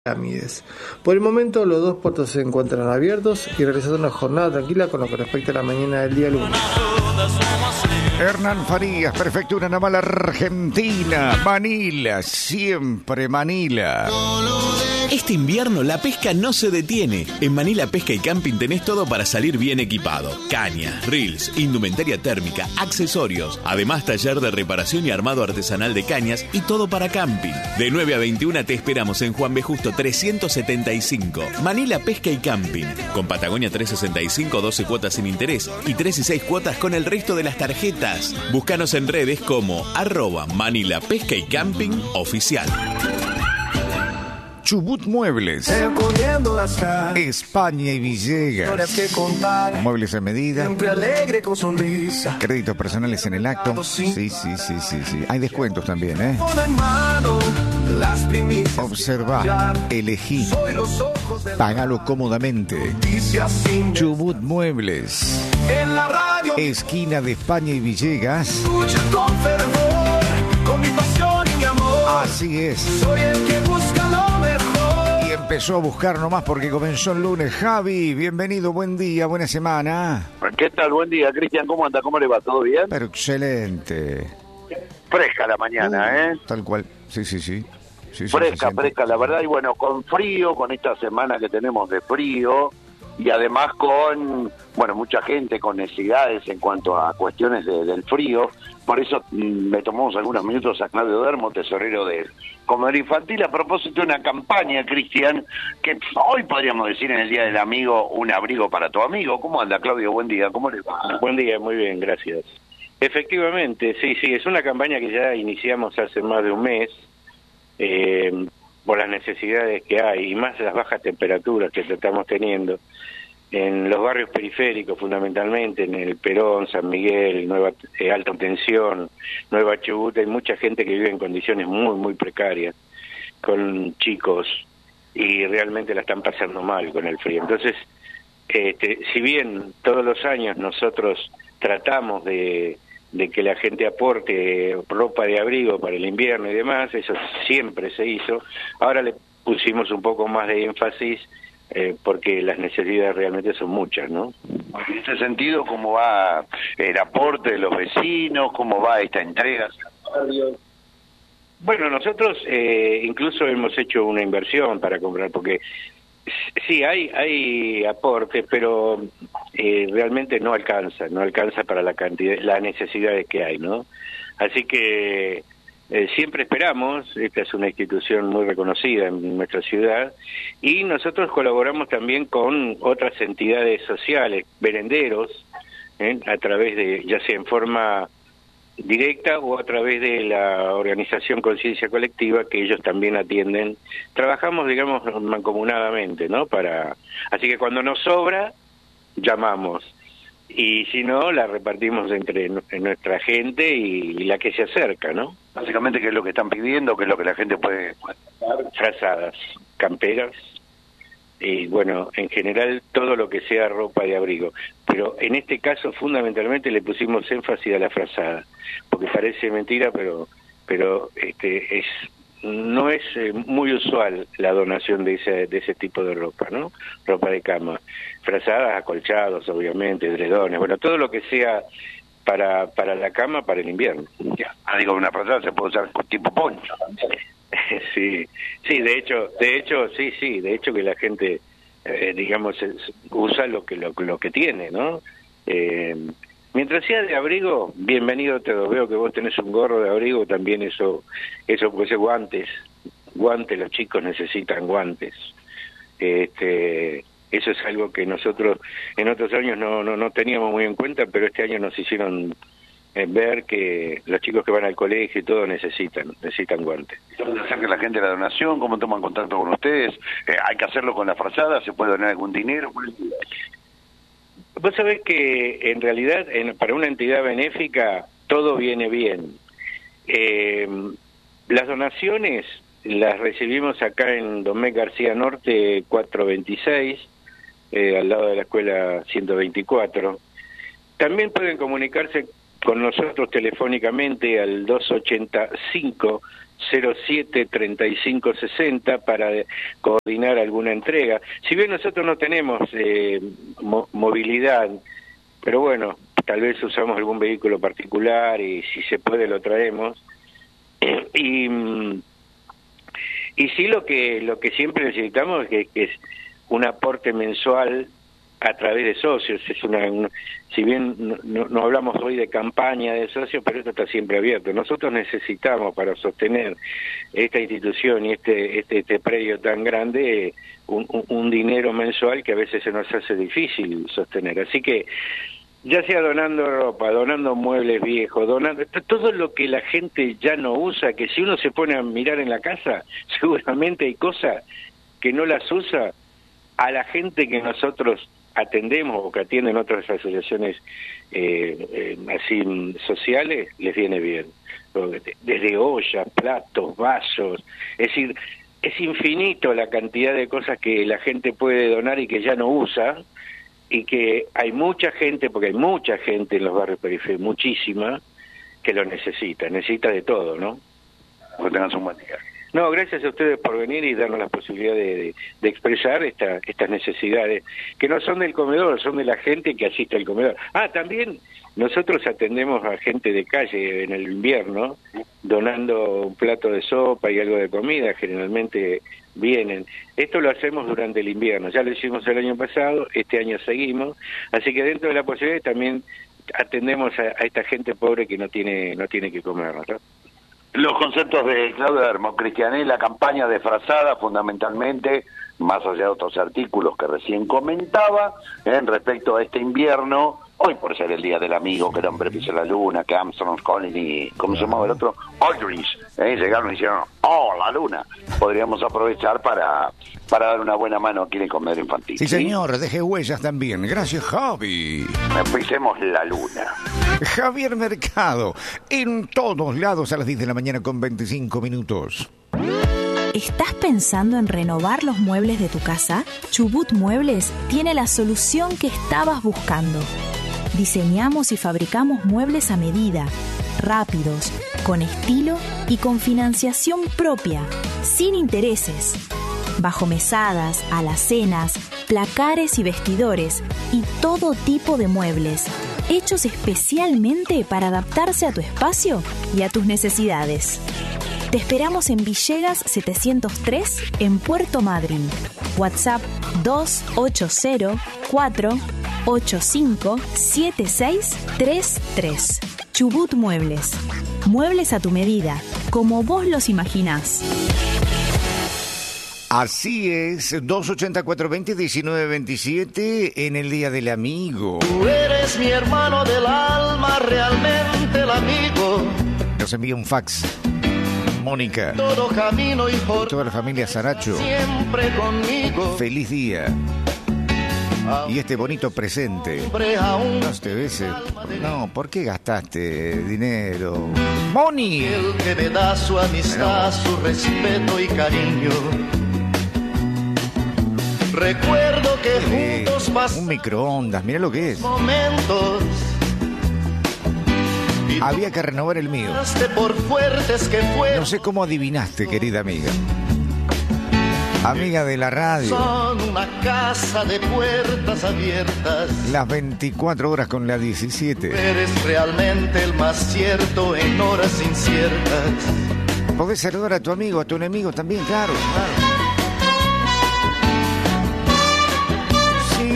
Pirámides. Por el momento los dos puertos se encuentran abiertos y realizando una jornada tranquila con lo que respecta a la mañana del día lunes. Hernán Farías, Prefectura Naval Argentina, Manila, siempre Manila. Este invierno la pesca no se detiene. En Manila Pesca y Camping tenés todo para salir bien equipado. Cañas, reels, indumentaria térmica, accesorios. Además, taller de reparación y armado artesanal de cañas y todo para camping. De 9 a 21 te esperamos en Juan B. Justo 375. Manila Pesca y Camping. Con Patagonia 365, 12 cuotas sin interés y 3 y 6 cuotas con el resto de las tarjetas. Búscanos en redes como @Manila Pesca y Camping Oficial. Chubut Muebles, España y Villegas. Muebles a medida, créditos personales en el acto. Sí. Hay descuentos también, ¿eh? Observa, elegí, pagalo cómodamente. Chubut Muebles, esquina de España y Villegas. Así es. Soy el que busca lo mejor. Y empezó a buscar nomás porque comenzó el lunes. Javi, bienvenido, buen día, buena semana. ¿Qué tal? Buen día, Cristian, ¿cómo anda? ¿Cómo le va? ¿Todo bien? Pero excelente. Fresca la mañana, Tal cual, sí. Fresca, la verdad, y bueno, con frío, con esta semana que tenemos de frío, y además con, bueno, mucha gente con necesidades en cuanto a cuestiones del frío. Por eso me tomamos algunos minutos a Claudio Dermo, tesorero del Comedor Infantil, a propósito de una campaña, Cristian, que hoy podríamos decir en el Día del Amigo, un abrigo para tu amigo. ¿Cómo anda, Claudio? Buen día, ¿cómo le va? Buen día, muy bien, gracias. Efectivamente, sí, es una campaña que ya iniciamos hace más de un mes, por las necesidades que hay, y más las bajas temperaturas que estamos teniendo en los barrios periféricos, fundamentalmente en el Perón, San Miguel, Nueva Alta Tensión, Nueva Chubut. Hay mucha gente que vive en condiciones muy precarias, con chicos, y realmente la están pasando mal con el frío. Entonces, si bien todos los años nosotros tratamos de que la gente aporte ropa de abrigo para el invierno y demás, eso siempre se hizo, ahora le pusimos un poco más de énfasis porque las necesidades realmente son muchas, ¿no? En ese sentido, ¿cómo va el aporte de los vecinos? ¿Cómo va esta entrega? Bueno, nosotros incluso hemos hecho una inversión para comprar, porque sí, hay aportes, pero realmente no alcanza para la cantidad, las necesidades que hay, ¿no? Así que siempre esperamos, esta es una institución muy reconocida en nuestra ciudad, y nosotros colaboramos también con otras entidades sociales, merenderos, a través de, ya sea en forma directa o a través de la organización Conciencia Colectiva, que ellos también atienden. Trabajamos, digamos, mancomunadamente, ¿no? Así que cuando nos sobra, llamamos, y si no, la repartimos entre nuestra gente y la que se acerca, ¿no? Básicamente, ¿qué es lo que están pidiendo? ¿Qué es lo que la gente puede...? Frazadas, camperas, y bueno, en general todo lo que sea ropa de abrigo, pero en este caso fundamentalmente le pusimos énfasis a la frazada, porque parece mentira, pero no es muy usual la donación de ese tipo de ropa, ¿no? Ropa de cama, frazadas, acolchados, obviamente, edredones, bueno, todo lo que sea para la cama, para el invierno. Ya, digo, una frazada se puede usar tipo poncho. Sí, de hecho que la gente, digamos, usa lo que tiene, ¿no? Mientras sea de abrigo, bienvenido todo. Veo que vos tenés un gorro de abrigo, también eso puede ser guantes, los chicos necesitan guantes. Eso es algo que nosotros en otros años no teníamos muy en cuenta, pero este año nos hicieron ver que los chicos que van al colegio y todo necesitan guantes. ¿Dónde acerca la gente la donación? ¿Cómo toman contacto con ustedes? ¿Hay que hacerlo con la frazada? ¿Se puede donar algún dinero? Vos sabés que en realidad para una entidad benéfica todo viene bien. Las donaciones las recibimos acá en Domecq García Norte 426, al lado de la escuela 124. También pueden comunicarse con nosotros telefónicamente al 285 07-3560 para coordinar alguna entrega. Si bien nosotros no tenemos movilidad, pero bueno, tal vez usamos algún vehículo particular y si se puede lo traemos. Y sí, lo que siempre necesitamos es un aporte mensual a través de socios. Es si bien no hablamos hoy de campaña de socios, pero esto está siempre abierto. Nosotros necesitamos, para sostener esta institución y este predio tan grande, un dinero mensual que a veces se nos hace difícil sostener. Así que, ya sea donando ropa, donando muebles viejos, donando todo lo que la gente ya no usa, que si uno se pone a mirar en la casa, seguramente hay cosas que no las usa. A la gente que nosotros atendemos o que atienden otras asociaciones así sociales, les viene bien. Desde ollas, platos, vasos, es decir, es infinito la cantidad de cosas que la gente puede donar y que ya no usa, y que hay mucha gente, porque hay mucha gente en los barrios periféricos, muchísima, que lo necesita de todo, ¿no? Que tengas un buen día. No, gracias a ustedes por venir y darnos la posibilidad de expresar estas necesidades, que no son del comedor, son de la gente que asiste al comedor. También nosotros atendemos a gente de calle en el invierno, donando un plato de sopa y algo de comida, generalmente vienen. Esto lo hacemos durante el invierno, ya lo hicimos el año pasado, este año seguimos, así que dentro de la posibilidad también atendemos a esta gente pobre que no tiene que comer, ¿no? Los conceptos de Claudio Hermocristiané, la campaña disfrazada fundamentalmente, más allá de otros artículos que recién comentaba, respecto a este invierno, hoy por ser el Día del Amigo, que el hombre pisó la luna, que Armstrong, Collins y, ¿cómo se llamaba el otro? Aldrich, llegaron y hicieron, la luna. Podríamos aprovechar para dar una buena mano aquí en el comedor infantil. Sí, señor, deje huellas también. Gracias, Javi. Pisemos la luna. Javier Mercado, en todos lados a las 10 de la mañana con 25 minutos. ¿Estás pensando en renovar los muebles de tu casa? Chubut Muebles tiene la solución que estabas buscando. Diseñamos y fabricamos muebles a medida, rápidos, con estilo y con financiación propia, sin intereses. Bajo mesadas, alacenas, placares y vestidores y todo tipo de muebles, hechos especialmente para adaptarse a tu espacio y a tus necesidades. Te esperamos en Villegas 703 en Puerto Madryn. WhatsApp 280-485-7633. Chubut Muebles. Muebles a tu medida, como vos los imaginás. Así es, 280-420-1927 en el Día del Amigo. Tú eres mi hermano del alma, realmente el amigo. Nos envía un fax. Mónica, Todo camino y por toda la familia Saracho, siempre conmigo. feliz día. Y este bonito presente. Siempre aún No te ves. No, ¿por qué gastaste dinero? ¡Moni! el que me da su amistad, su respeto y cariño. Recuerdo que juntos Un pasamos microondas, mira lo que es. momentos. Y tú Había que renovar el mío. pasaste por fuertes que fueron. No sé cómo adivinaste, querida amiga. Amiga de la radio. Son una casa de puertas abiertas. Las 24 horas con la 17. Eres realmente el más cierto en horas inciertas. Podés saludar a tu amigo, a tu enemigo también, claro. Sí.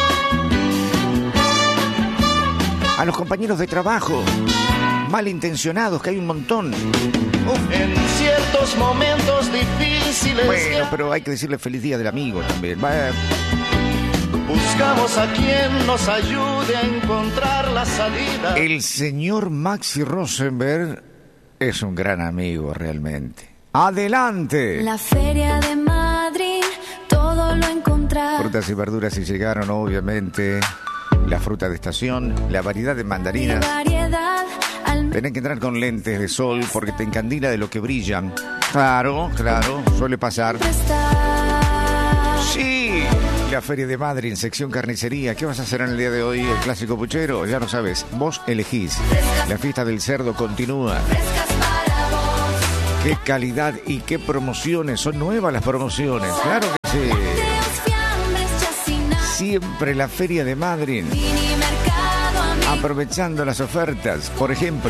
A los compañeros de trabajo. Malintencionados, que hay un montón. En ciertos momentos difíciles Bueno, pero hay que decirle feliz día del amigo también. buscamos a quien nos ayude a encontrar la salida. El señor Maxi Rosenberg es un gran amigo realmente. ¡Adelante! La feria de Madrid, todo lo encontrar. Frutas y verduras y llegaron, obviamente. La fruta de estación, la variedad de mandarinas. Variedad al Tenés que entrar con lentes de sol porque te encandila de lo que brillan. Claro, suele pasar. estar. Sí, la Feria de Madrid, sección carnicería. ¿Qué vas a hacer en el día de hoy? El clásico puchero, ya lo sabes. Vos elegís. La fiesta del cerdo continúa. Frescas para vos. Qué calidad y qué promociones. Son nuevas las promociones, claro que sí. Siempre la Feria de Madrid. Aprovechando las ofertas. Por ejemplo,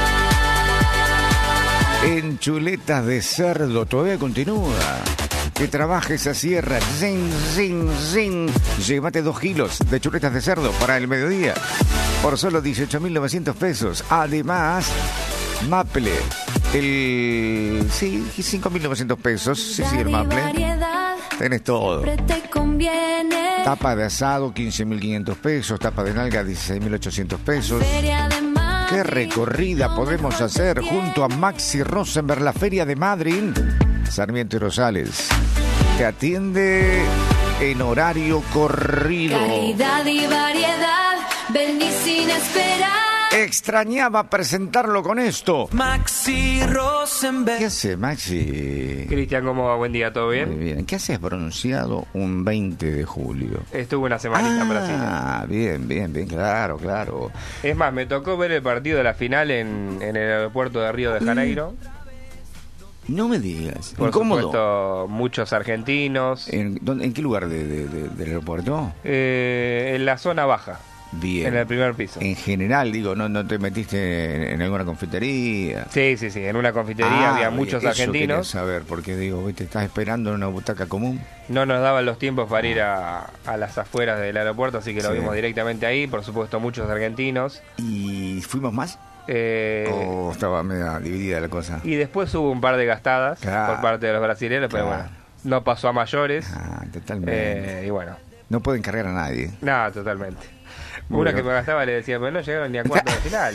en chuletas de cerdo todavía continúa. Que trabaje esa sierra. Zing, zing, zing. Llévate 2 kilos de chuletas de cerdo para el mediodía por solo 18.900 pesos. Además, Maple, el... Sí, 5.900 pesos. Sí, el Maple. Tenés todo. Tapa de asado, 15.500 pesos. Tapa de nalga, 16.800 pesos. Qué recorrida podemos hacer junto a Maxi Rosenberg, la Feria de Madrid. Sarmiento y Rosales. Te atiende en horario corrido. Calidad y variedad, vení sin esperar. Extrañaba presentarlo con esto. Maxi Rosenberg. ¿Qué hace, Maxi? Cristian, ¿cómo va? Buen día, ¿todo bien? Muy bien. ¿Qué haces bronceado un 20 de julio? Estuve una semanita en Brasil. Ah, bien, claro. Es más, me tocó ver el partido de la final en el aeropuerto de Río de Janeiro. No me digas. Por Incómodo. supuesto, muchos argentinos. ¿En qué lugar del aeropuerto? En la zona baja. Bien. En el primer piso. En general, digo, ¿no te metiste en alguna confitería? Sí. En una confitería había muchos eso argentinos. Quería saber, porque digo, ¿te estás esperando en una butaca común? No nos daban los tiempos para ir a las afueras del aeropuerto, así que lo Sí. vimos directamente ahí. Por supuesto, muchos argentinos. ¿Y fuimos más? ¿O estaba media dividida la cosa? Y después hubo un par de gastadas por parte de los brasileños, pero bueno, no pasó a mayores. Totalmente. Y bueno. No pueden cargar a nadie. Nada, totalmente. Bueno. Una que me gastaba le decía, pero no llegaron ni a cuartos de final.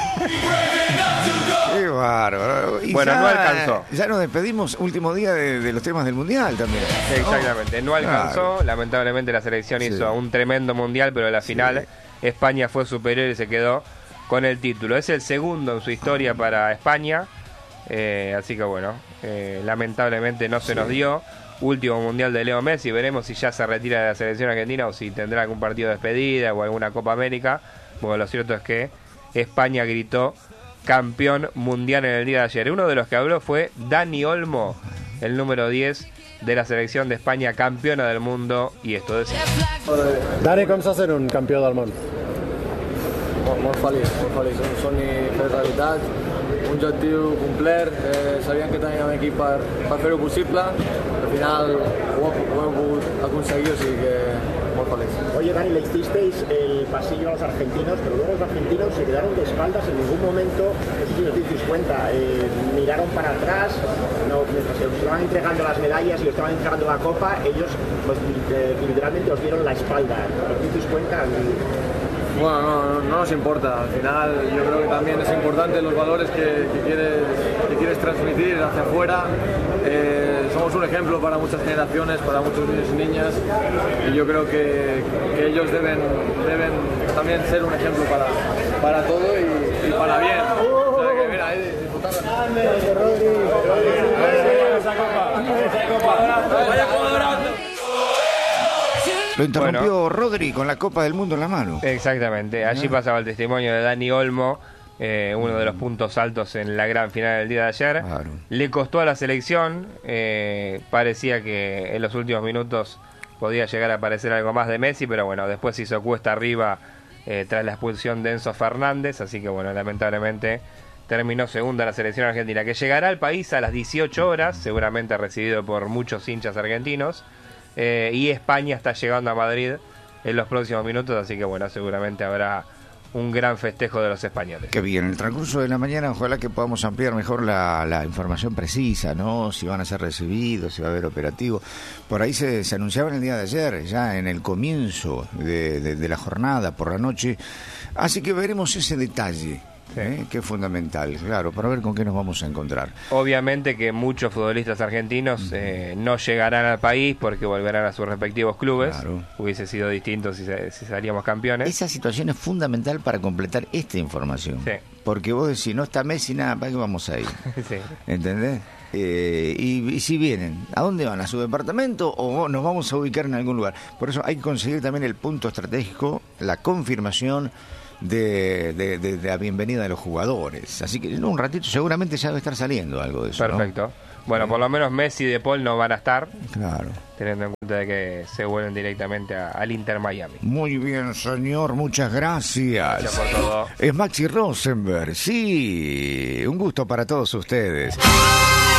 Qué bárbaro. Y bueno, no alcanzó. Ya nos despedimos, último día de los temas del Mundial también. Exactamente, no alcanzó. Claro. Lamentablemente la selección Sí. hizo un tremendo Mundial, pero en la final España fue superior y se quedó con el título. Es el segundo en su historia para España. Así que bueno, lamentablemente no se nos dio. Último Mundial de Leo Messi. Veremos si ya se retira de la selección argentina o si tendrá algún partido de despedida o alguna Copa América. Bueno, lo cierto es que España gritó campeón mundial en el día de ayer. Uno de los que habló fue Dani Olmo, el número 10 de la selección de España, campeona del mundo, y esto decía. Dani, com se sent un campió del món? Molt feliç. Un somni fet realitat, un objectiu complet, sabíem que teníem equip per fer-ho possible, al final ho hem pogut aconseguir, o sigui que molt feliç. Oye, Dani, le hicisteis el pasillo a los argentinos, pero luego los argentinos se quedaron de espaldas en ningún momento, no sé si os disteis cuenta, miraron para atrás, mientras se os estaban entregando las medallas y os estaban entregando la copa, ellos pues, literalmente os dieron la espalda. ¿Os disteis cuenta? Bueno, no nos importa. Al final yo creo que también es importante los valores que quieres transmitir hacia afuera. Somos un ejemplo para muchas generaciones, para muchos niños y niñas, y yo creo que ellos deben también ser un ejemplo para todo y para bien. O sea que, mira, ahí disfrutando. Lo interrumpió Rodri con la Copa del Mundo en la mano. Exactamente, allí pasaba el testimonio de Dani Olmo, uno de los puntos altos en la gran final del día de ayer. Claro. Le costó a la selección, parecía que en los últimos minutos podía llegar a aparecer algo más de Messi, pero bueno, después hizo cuesta arriba tras la expulsión de Enzo Fernández, así que bueno, lamentablemente terminó segunda la selección argentina, que llegará al país a las 18 horas, seguramente recibido por muchos hinchas argentinos. Y España está llegando a Madrid en los próximos minutos, así que bueno, seguramente habrá un gran festejo de los españoles. Qué bien, en el transcurso de la mañana ojalá que podamos ampliar mejor la información precisa, ¿no? Si van a ser recibidos, si va a haber operativo. Por ahí se anunciaba en el día de ayer, ya en el comienzo de la jornada, por la noche, así que veremos ese detalle. Que es fundamental, claro, para ver con qué nos vamos a encontrar. Obviamente que muchos futbolistas argentinos no llegarán al país porque volverán a sus respectivos clubes. Claro. Hubiese sido distinto si salíamos campeones. Esa situación es fundamental para completar esta información. Sí. Porque vos decís, no está Messi, nada, ¿para qué vamos a ir? Sí. ¿Entendés? Y si vienen, ¿a dónde van? ¿A su departamento o nos vamos a ubicar en algún lugar? Por eso hay que conseguir también el punto estratégico, la confirmación de la bienvenida de los jugadores. Así que en un ratito seguramente ya debe estar saliendo algo de eso. Perfecto. ¿No? Bueno, por lo menos Messi y De Paul no van a estar. Claro. Teniendo en cuenta de que se vuelven directamente al Inter Miami. Muy bien, señor, muchas gracias. Gracias por todo. Es Maxi Rosenberg, sí, un gusto para todos ustedes.